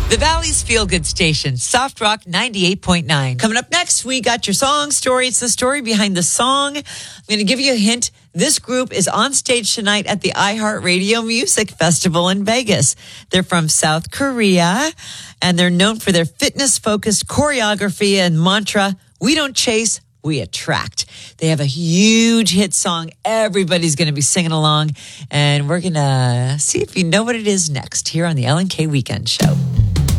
The Valley's Feel Good Station, Soft Rock 98.9. Coming up next, we got your song story. It's the story behind the song. I'm going to give you a hint. This group is on stage tonight at the iHeartRadio Music Festival in Vegas. They're from South Korea, and they're known for their fitness-focused choreography and mantra, "We don't chase, we attract." They have a huge hit song. Everybody's going to be singing along, and we're going to see if you know what it is next here on the Ellen K Weekend Show.